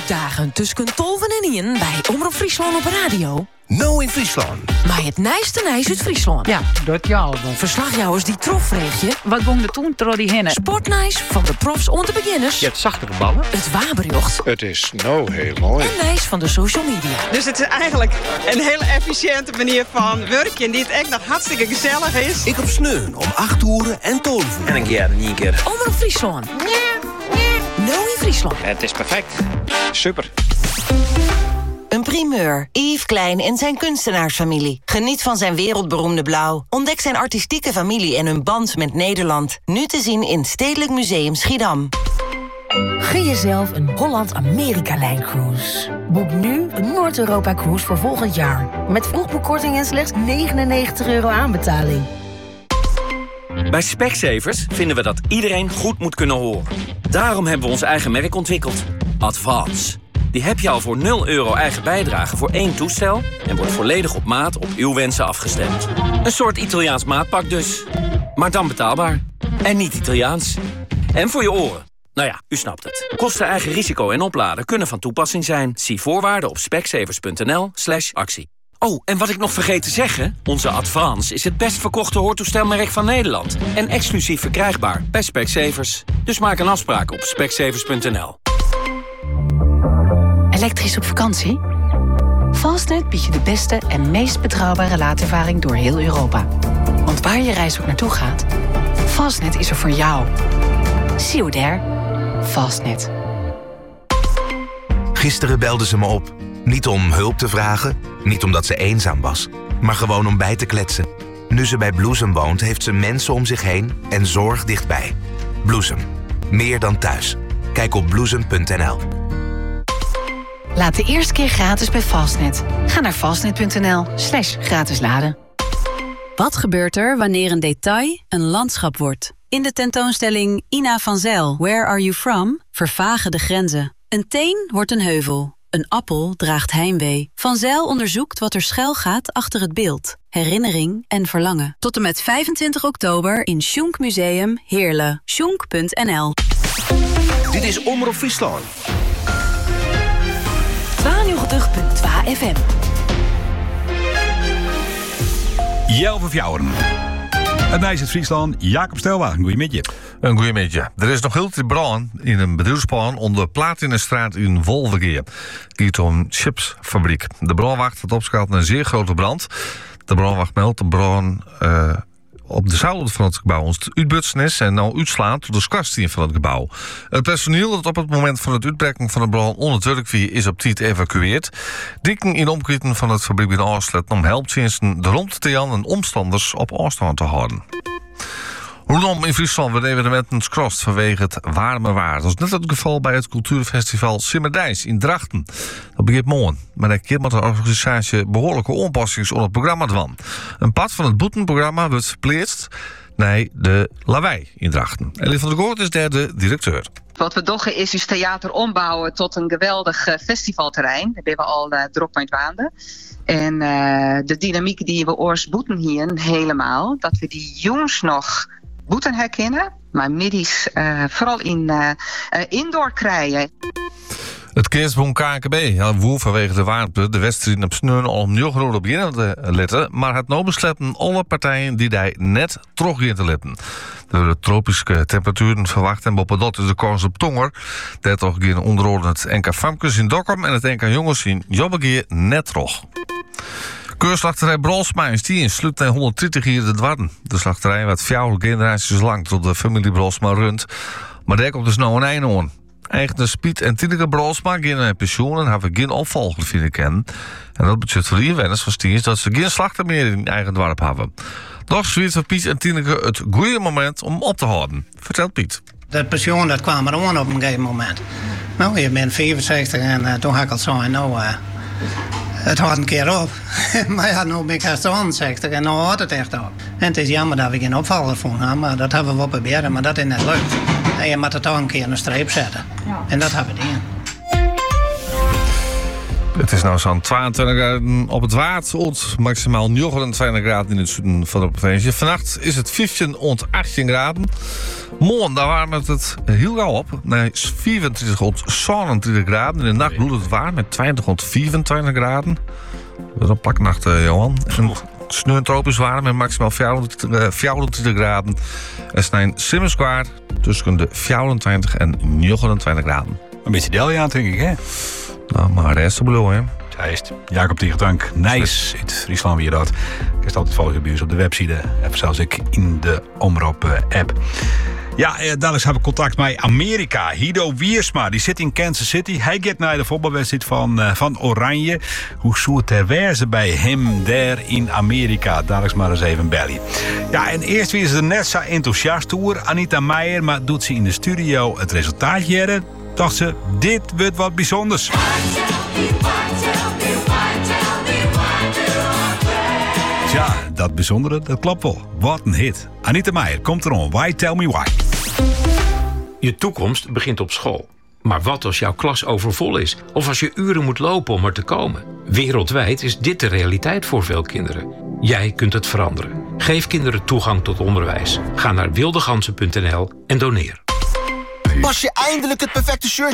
uitdagen tussen 12 en 1 bij Omroep Friesland op radio. Nou in Friesland. Maar het nijste nijs uit Friesland. Ja, dat jou. Verslagjouwers die trofreegje. Wat gong er toen door die hinnen? Sportnijs van de profs om de beginners. Je hebt zachtere ballen. Het waberjocht. Het is nou heel mooi. En nijs van de social media. Dus het is eigenlijk een hele efficiënte manier van werken die het echt nog hartstikke gezellig is. Ik op Sneun om 8 uur en 12 uur. En een keer, niet een keer. Omroep Friesland. Nou in Friesland. Het is perfect. Super. Een primeur. Yves Klein en zijn kunstenaarsfamilie. Geniet van zijn wereldberoemde blauw. Ontdek zijn artistieke familie en hun band met Nederland. Nu te zien in Stedelijk Museum Schiedam. Gun jezelf een Holland-Amerika-lijn-cruise. Boek nu een Noord-Europa-cruise voor volgend jaar. Met vroegboekkorting en slechts €99 aanbetaling. Bij Specsavers vinden we dat iedereen goed moet kunnen horen. Daarom hebben we ons eigen merk ontwikkeld. Advance. Die heb je al voor €0 eigen bijdrage voor 1 toestel... en wordt volledig op maat op uw wensen afgestemd. Een soort Italiaans maatpak dus. Maar dan betaalbaar. En niet Italiaans. En voor je oren. Nou ja, u snapt het. Kosten, eigen risico en opladen kunnen van toepassing zijn. Zie voorwaarden op specsavers.nl/actie. Oh, en wat ik nog vergeet te zeggen... onze Advance is het best verkochte hoortoestelmerk van Nederland. En exclusief verkrijgbaar bij Specsavers. Dus maak een afspraak op specsavers.nl. Elektrisch op vakantie? Fastnet biedt je de beste en meest betrouwbare laadervaring door heel Europa. Want waar je reis ook naartoe gaat, Fastnet is er voor jou. See you there. Fastnet. Gisteren belde ze me op. Niet om hulp te vragen, niet omdat ze eenzaam was, maar gewoon om bij te kletsen. Nu ze bij Bloesem woont, heeft ze mensen om zich heen en zorg dichtbij. Bloesem. Meer dan thuis. Kijk op bloesem.nl. Laat de eerste keer gratis bij Fastnet. Ga naar fastnet.nl/gratis laden. Wat gebeurt er wanneer een detail een landschap wordt? In de tentoonstelling Ina van Zijl, Where Are You From? Vervagen de grenzen. Een teen wordt een heuvel. Een appel draagt heimwee. Van Zijl onderzoekt wat er schuil gaat achter het beeld. Herinnering en verlangen. Tot en met 25 oktober in Schunk Museum Heerlen. Schunk.nl. Dit is Omroep Friesland. 92.2 FM. Jelve Fjouweren. Het meisje uit Friesland, Jacob Stelwagen. Goeiemiddag. Een goeiemiddag. Er is nog heel te brand in een bedrijfsplan onder Platinenstraat in Wolvergeer. Het gaat om een chipsfabriek. De brandwacht had opgeschaald naar een zeer grote brand. De brandwacht meldt de brand op de zolder van het gebouw ons uitbutsen is en nou uitslaat door de skastien van het gebouw. Het personeel dat op het moment van het uitbreken van de brand onder het werk is op tijd evacueerd. Dikken in de omketen van het fabriek in Aarslet om helpdiensten de rond te jan en omstanders op afstand te houden. Rotterdam in Friesland werd evenementen skrost vanwege het warme waar. Dat is net het geval bij het cultuurfestival Simmerdijs in Drachten. Dat begint morgen. Maar een keer met de organisatie behoorlijke aanpassingen op het programma dwan. Een pad van het boetenprogramma wordt verplaatst naar de Lawaai in Drachten. Ellie van der Goort is derde directeur. Wat we doggen is theater ombouwen tot een geweldig festivalterrein. Daar hebben we al drop mee waanden. En de dynamiek die we oors boeten hier helemaal, dat we die jongens nog boeten herkennen, maar middies vooral in indoor krijgen. Het kerstboom KNKB had woer vanwege de waardpunt de wedstrijd op Sneun al om 9 uur beginnen te letten, maar het nou besleppen alle partijen die daar net terug gaan te letten. De tropische temperaturen verwacht en bovenop is de kans op Tonger. Dat toch gaan onderordend het NK Famkes in Dokkum en het NK Jongens in Jobbegeer net terug. Keurslachterij Brolsma in Stien sluit naar 130 jaar de dwarden. De slachterij werd 4 generaties lang tot de familie Brolsma runt. Maar daar komt dus nou een einde aan. Eigenaars Piet en Tineke Brolsma gaan naar pensioen en hebben geen opvolger vinden kennen. En dat betekent voor de inwoners van Stien dat ze geen slachter meer in eigen dorp hebben. Toch zwiert voor Piet en Tineke het goede moment om op te houden. Vertelt Piet. Dat pensioen dat kwam er aan op een gegeven moment. Nou, je bent 65 en toen had ik al zo nou... Het houdt een keer op. Maar ja, nu ben ik haast 60 en nu houdt het echt op. En het is jammer dat we geen opvaller vonden, maar dat hebben we wel proberen, maar dat is net leuk. En je moet er toch een keer een streep zetten. Ja. En dat hebben we gedaan. Het is nou zo'n 22 graden op het Waard. Maximaal 29 graden in het zuiden van de provincie. Vannacht is het 15 tot 18 graden. Morgen daar waren het heel gauw op. Nee, 24 tot 27 graden. In de nacht bloedt het warm met 20 tot 24 graden. Dat is een paknacht, Johan. Sneu tropisch warm met maximaal 24 graden. En snijn Simmerskwaar tussen de 24 en 29 graden. Een beetje Deljaan, denk ik, hè? Nou, maar rest te bedoel, hè? Juist. Jacob Tiegertank, Nijs, in Friesland weer dat. Ik sta altijd volgen bij ons op de website. Even zelfs ik in de Omroep-app. Ja, dadelijk heb ik contact met Amerika. Hido Wiersma, die zit in Kansas City. Hij gaat naar de voetbalwedstrijd van Oranje. Hoe zou het ter wijze bij hem daar in Amerika? Dadelijk maar eens even bellen. Ja, en eerst wie is er net zo enthousiast door. Anita Meijer, maar doet ze in de studio het resultaatje hebben. Dacht ze, dit wordt wat bijzonders. Ja, dat bijzondere, dat klopt wel. Wat een hit. Anita Meijer komt erom. Why Tell Me Why. Je toekomst begint op school. Maar wat als jouw klas overvol is? Of als je uren moet lopen om er te komen? Wereldwijd is dit de realiteit voor veel kinderen. Jij kunt het veranderen. Geef kinderen toegang tot onderwijs. Ga naar wildegansen.nl en doneer. Pas je eindelijk het perfecte shirt